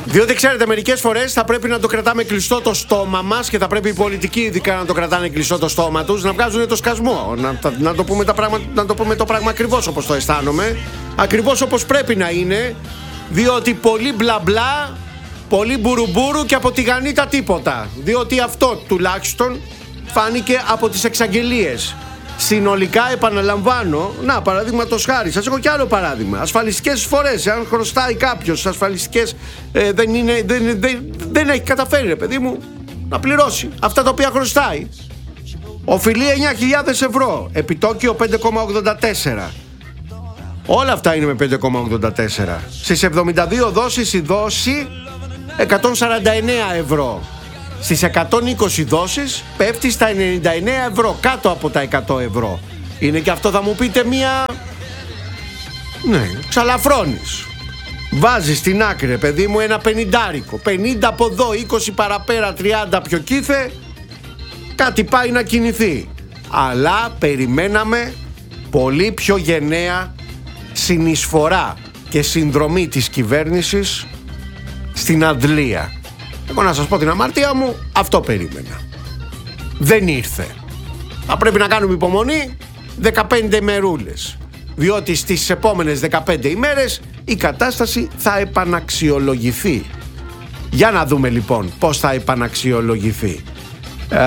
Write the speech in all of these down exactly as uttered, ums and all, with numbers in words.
Διότι ξέρετε, μερικές φορές θα πρέπει να το κρατάμε κλειστό το στόμα μας και θα πρέπει οι πολιτικοί ειδικά να το κρατάνε κλειστό το στόμα τους, να βγάζουν το σκασμό. Να, να, το, πούμε τα πράγμα, να το πούμε το πράγμα ακριβώς όπως το αισθάνομαι, ακριβώς όπως πρέπει να είναι, διότι πολύ μπλα μπλα, πολύ μπουρουμπουρου και από τη γανίτα τίποτα. Διότι αυτό τουλάχιστον φάνηκε από τις εξαγγελίες. Συνολικά, επαναλαμβάνω, να παραδείγματος χάρη, σας έχω κι άλλο παράδειγμα. Ασφαλιστικές εισφορές, αν χρωστάει κάποιος ασφαλιστικές, ε, δεν, είναι, δεν, δεν, δεν έχει καταφέρει, ρε παιδί μου, να πληρώσει αυτά τα οποία χρωστάει. Οφειλεί εννιά χιλιάδες ευρώ, επιτόκιο πέντε κόμμα ογδόντα τέσσερα. Όλα αυτά είναι με πέντε κόμμα ογδόντα τέσσερα. Στις εβδομήντα δύο δόσεις η δόση εκατόν σαράντα εννέα ευρώ. Στις εκατόν είκοσι δόσεις πέφτει στα ενενήντα εννέα ευρώ, κάτω από τα εκατό ευρώ. Είναι και αυτό, θα μου πείτε, μία... Ναι, ξαλαφρώνεις. Βάζεις στην άκρη, ρε παιδί μου, ένα πενηντάρικο. πενήντα από εδώ, είκοσι παραπέρα, τριάντα πιο κήθε, κάτι πάει να κινηθεί. Αλλά περιμέναμε πολύ πιο γενναία συνεισφορά και συνδρομή της κυβέρνησης στην αντλία. Εγώ να σας πω την αμαρτία μου, αυτό περίμενα. Δεν ήρθε. Θα πρέπει να κάνουμε υπομονή δεκαπέντε ημερούλες, διότι στις επόμενες δεκαπέντε ημέρες η κατάσταση θα επαναξιολογηθεί. Για να δούμε λοιπόν πώς θα επαναξιολογηθεί. Α,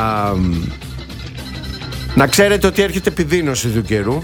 να ξέρετε ότι έρχεται επιδείνωση του καιρού.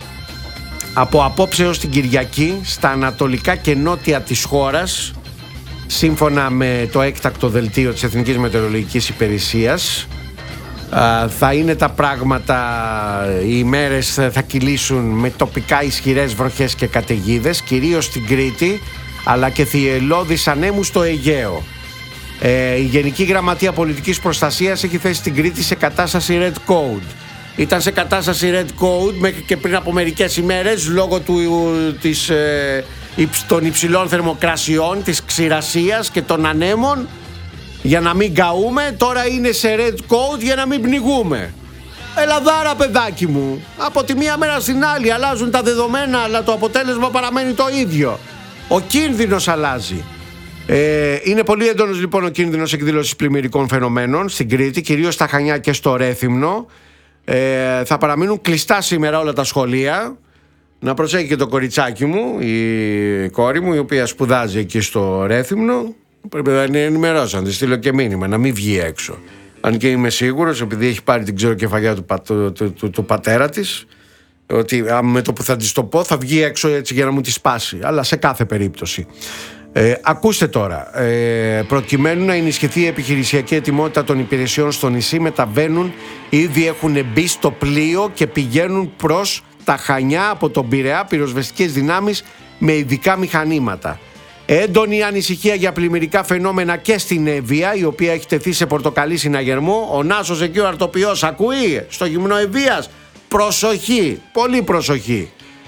Από απόψε ως την Κυριακή στα ανατολικά και νότια της χώρας, σύμφωνα με το έκτακτο δελτίο της Εθνικής Μετεωρολογικής Υπηρεσίας, θα είναι τα πράγματα, οι ημέρες θα κυλήσουν με τοπικά ισχυρές βροχές και καταιγίδες, κυρίως στην Κρήτη, αλλά και θυελλώδεις ανέμους στο Αιγαίο. Ε, η Γενική Γραμματεία Πολιτικής Προστασίας έχει θέσει την Κρήτη σε κατάσταση Red Code. Ήταν σε κατάσταση Red Code μέχρι και πριν από μερικές ημέρες, λόγω του, της, ε, των υψηλών θερμοκρασιών, της ξηρασίας και των ανέμων, για να μην καούμε. Τώρα είναι σε Red Code για να μην πνιγούμε. Ελαδάρα, παιδάκι μου. Από τη μία μέρα στην άλλη αλλάζουν τα δεδομένα, αλλά το αποτέλεσμα παραμένει το ίδιο. Ο κίνδυνος αλλάζει. Ε, είναι πολύ έντονος λοιπόν ο κίνδυνος εκδήλωσης πλημμυρικών φαινομένων στην Κρήτη, κυρίως στα Χανιά και στο Ρέθυμνο. Ε, θα παραμείνουν κλειστά σήμερα όλα τα σχολεία. Να προσέχει και το κοριτσάκι μου, η κόρη μου, η οποία σπουδάζει εκεί στο Ρέθυμνο. Πρέπει να είναι ενημερώσει, να τη στείλω και μήνυμα, να μην βγει έξω. Αν και είμαι σίγουρος, επειδή έχει πάρει την ξεροκεφαλιά του, του, του, του, του πατέρα της, ότι με το που θα της το πω θα βγει έξω έτσι για να μου τη σπάσει. Αλλά σε κάθε περίπτωση. Ε, ακούστε τώρα, ε, προκειμένου να ενισχυθεί η επιχειρησιακή ετοιμότητα των υπηρεσιών στο νησί, μεταβαίνουν, ήδη έχουν μπει στο πλοίο και πηγαίνουν προς τα Χανιά από τον Πειραιά πυροσβεστικές δυνάμεις με ειδικά μηχανήματα. Έντονη ανησυχία για πλημμυρικά φαινόμενα και στην Εύβοια, η οποία έχει τεθεί σε πορτοκαλί συναγερμό. Ο Νάσος εκεί, ο αρτοποιός, ακούει στο γυμνό Εββίας. Προσοχή, πολύ προσοχή.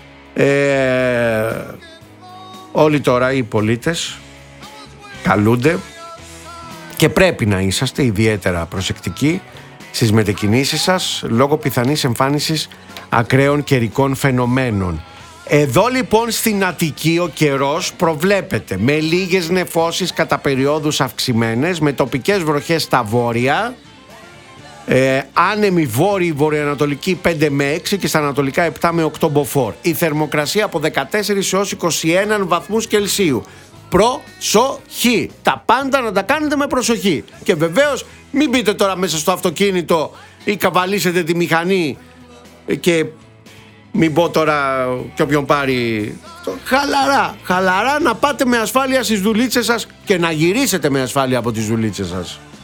Ε, όλοι τώρα οι πολίτες καλούνται και πρέπει να είσαστε ιδιαίτερα προσεκτικοί στις μετακινήσεις σας λόγω πιθανής εμφάνισης ακραίων καιρικών φαινομένων. Εδώ λοιπόν στην Αττική ο καιρός προβλέπεται με λίγες νεφώσεις κατά περιόδους αυξημένες, με τοπικές βροχές στα βόρεια, ε, άνεμη βόρειη βορειοανατολική πέντε με έξι και στα ανατολικά επτά με οκτώ μποφόρ. Η θερμοκρασία από δεκατέσσερις έως είκοσι ένα βαθμούς Κελσίου. Προσοχή! Τα πάντα να τα κάνετε με προσοχή. Και βεβαίως μην μπείτε τώρα μέσα στο αυτοκίνητο ή καβαλήσετε τη μηχανή και μην πω τώρα και όποιον πάρει. Χαλαρά, χαλαρά να πάτε με ασφάλεια στις δουλίτσες σας και να γυρίσετε με ασφάλεια από τις δουλίτσες σας.